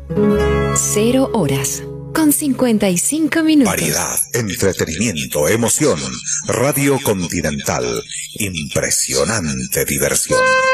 0 horas con 55 minutos. Variedad, entretenimiento, emoción. Radio Continental. Impresionante diversión.